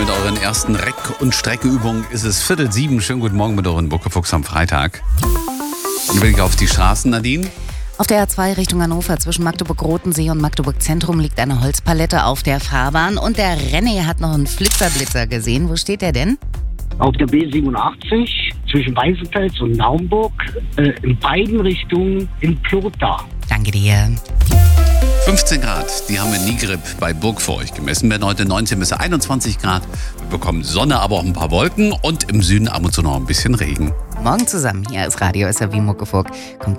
mit euren ersten Reck- und Streckeübungen. Ist es 6:45. Schönen guten Morgen mit euren Buckefuchs am Freitag. Ein Blick auf die Straßen, Nadine. Auf der A2 Richtung Hannover zwischen Magdeburg-Rotensee und Magdeburg-Zentrum liegt eine Holzpalette auf der Fahrbahn. Und der René hat noch einen Flitzer-Blitzer gesehen. Wo steht der denn? Auf der B87 zwischen Weißenfels und Naumburg, in beiden Richtungen in Plota. Danke dir. 15 Grad, die haben wir in Nigrib bei Burg für euch gemessen. Werden heute 19 bis 21 Grad. Wir bekommen Sonne, aber auch ein paar Wolken und im Süden ab und zu noch ein bisschen Regen. Morgen zusammen. Hier ist Radio SRW Muckefuck. Kommt